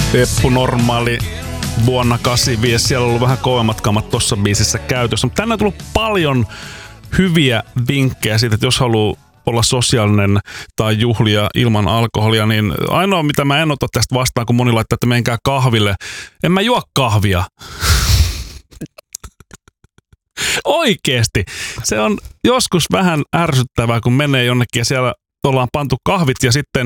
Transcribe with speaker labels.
Speaker 1: Eppu Normaali vuonna 85. Siellä on ollut vähän kovemmat kamat tuossa biisissä käytössä. Mutta tänne on tullut paljon hyviä vinkkejä siitä, että jos haluaa olla sosiaalinen tai juhlia ilman alkoholia, niin ainoa mitä mä en ota tästä vastaan, kun moni laittaa, että menkää kahville. En mä juo kahvia. Oikeesti. Se on joskus vähän ärsyttävää, kun menee jonnekin ja siellä ollaan pantu kahvit ja sitten